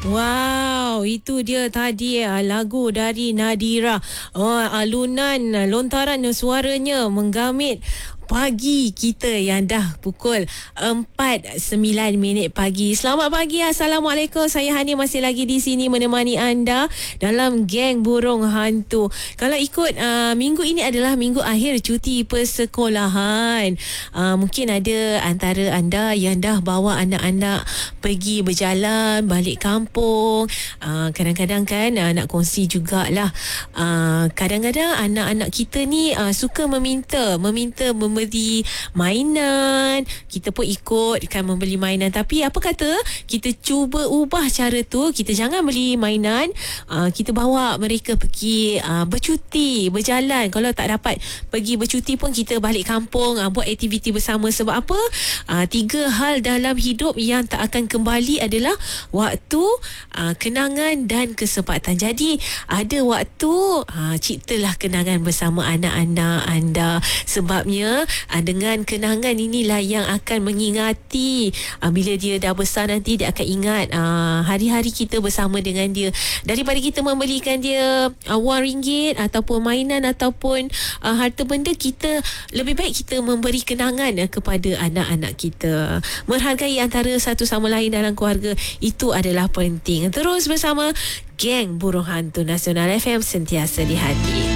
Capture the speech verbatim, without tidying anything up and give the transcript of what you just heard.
Wow, itu dia tadi uh, lagu dari Nadira. Oh, alunan lontaran suaranya menggamit pagi kita yang dah pukul empat sembilan minit pagi. Selamat pagi, Assalamualaikum. Saya Hani masih lagi di sini menemani anda dalam geng burung hantu. Kalau ikut uh, minggu ini adalah minggu akhir cuti persekolahan. Uh, mungkin ada antara anda yang dah bawa anak-anak pergi berjalan balik kampung. Uh, kadang-kadang kan uh, nak kongsi jugalah. Uh, kadang-kadang anak-anak kita ni uh, suka meminta, meminta membeli mainan. Kita pun ikut kan membeli mainan, tapi apa kata kita cuba ubah cara tu. Kita jangan beli mainan, uh, kita bawa mereka pergi uh, bercuti, berjalan. Kalau tak dapat pergi bercuti pun kita balik kampung, uh, buat aktiviti bersama. Sebab apa? Uh, tiga hal dalam hidup yang tak akan kembali adalah waktu, uh, kenangan dan kesempatan. Jadi ada waktu, uh, ciptalah kenangan bersama anak-anak anda. Sebabnya uh, dengan kenangan inilah yang akan mengingati uh, bila dia dah besar nanti, dia akan ingat uh, hari-hari kita bersama dengan dia. Daripada kita membelikan dia uh, wang ringgit ataupun mainan ataupun uh, harta benda, kita lebih baik kita memberi kenangan uh, kepada anak-anak kita. Menghargai antara satu sama lain dalam keluarga, itu adalah penting. Terus bersama geng burung hantu Nasional F M, sentiasa di hati.